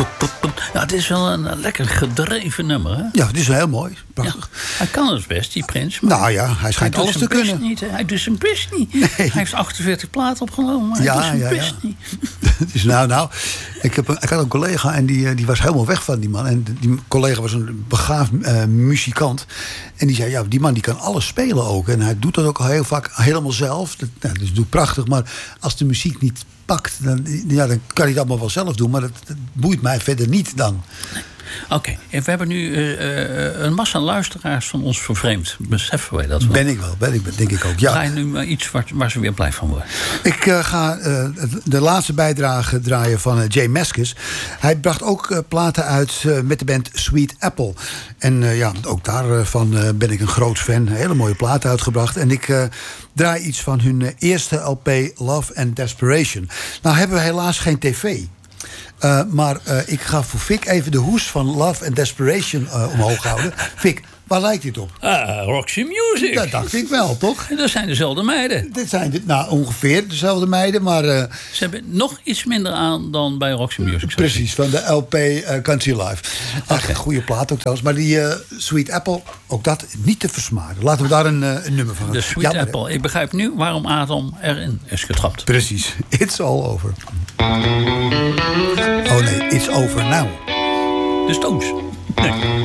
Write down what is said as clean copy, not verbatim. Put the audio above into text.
Ja, het is wel een lekker gedreven nummer, hè? Ja, het is heel mooi. Prachtig. Ja, hij kan het best, die Prins. Maar Nou ja, hij schijnt alles te kunnen. Niet, hij doet zijn best niet. Nee. Hij heeft 48 platen opgenomen, maar hij doet zijn best niet. Dus nou, ik had een collega en die was helemaal weg van die man. En die collega was een begaafd muzikant. En die zei, ja, die man die kan alles spelen ook. En hij doet dat ook al heel vaak helemaal zelf. Dat doet prachtig, maar als de muziek niet pakt, dan kan hij het allemaal wel zelf doen. Maar dat boeit mij verder niet dan. Oké, we hebben nu een massa luisteraars van ons vervreemd. Beseffen wij dat wel? Ben ik wel, denk ik ook, ja. Draai nu maar iets waar ze weer blij van worden. Ik ga de laatste bijdrage draaien van Jay Mascis. Hij bracht ook platen uit met de band Sweet Apple. En ook daarvan ben ik een groot fan. Een hele mooie plaat uitgebracht. En ik draai iets van hun eerste LP Love and Desperation. Nou hebben we helaas geen tv. Maar ik ga voor Fik even de hoes van Love and Desperation omhoog houden. Fik, waar lijkt dit op? Roxy Music. Dat dacht ik wel, toch? En dat zijn dezelfde meiden. Dit zijn ongeveer dezelfde meiden, maar... Ze hebben nog iets minder aan dan bij Roxy Music. Precies, van de LP Country Life. Okay. Goede plaat ook trouwens. Maar die Sweet Apple, ook dat niet te versmaden. Laten we daar een nummer van. De Sweet Apple. Ik begrijp nu waarom Adam erin is getrapt. Precies. It's all over. Oh nee, it's over now. De Stones. Nee.